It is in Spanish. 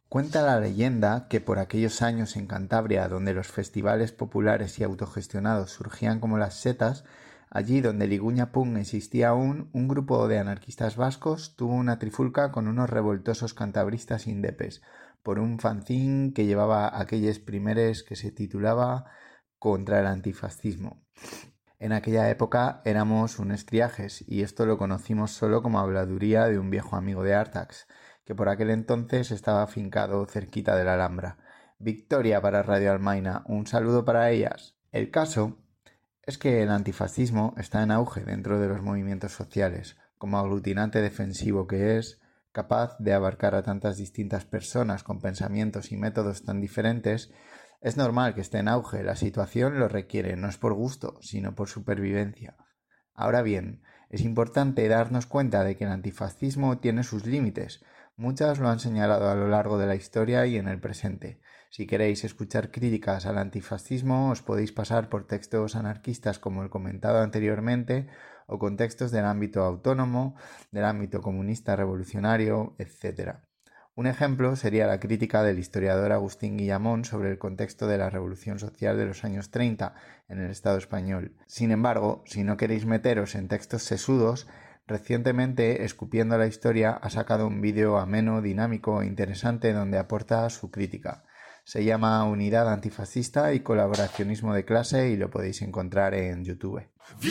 Cuenta la leyenda que por aquellos años en Cantabria, donde los festivales populares y autogestionados surgían como las setas, allí donde Liguña Punk existía aún, un grupo de anarquistas vascos tuvo una trifulca con unos revoltosos cantabristas indepes, por un fanzín que llevaba aquellos primeres que se titulaba Contra el antifascismo. En aquella época éramos unos triajes y esto lo conocimos solo como habladuría de un viejo amigo de Artax, que por aquel entonces estaba afincado cerquita de la Alhambra. Victoria para Radio Almaina, un saludo para ellas. El caso es que el antifascismo está en auge dentro de los movimientos sociales, como aglutinante defensivo que es, capaz de abarcar a tantas distintas personas con pensamientos y métodos tan diferentes. Es normal que esté en auge, la situación lo requiere, no es por gusto, sino por supervivencia. Ahora bien, es importante darnos cuenta de que el antifascismo tiene sus límites. Muchas lo han señalado a lo largo de la historia y en el presente. Si queréis escuchar críticas al antifascismo, os podéis pasar por textos anarquistas como el comentado anteriormente, o con textos del ámbito autónomo, del ámbito comunista revolucionario, etc. Un ejemplo sería la crítica del historiador Agustín Guillamón sobre el contexto de la revolución social de los años 30 en el Estado español. Sin embargo, si no queréis meteros en textos sesudos, recientemente Escupiendo la Historia ha sacado un vídeo ameno, dinámico e interesante donde aporta su crítica. Se llama Unidad Antifascista y Colaboracionismo de Clase y lo podéis encontrar en YouTube.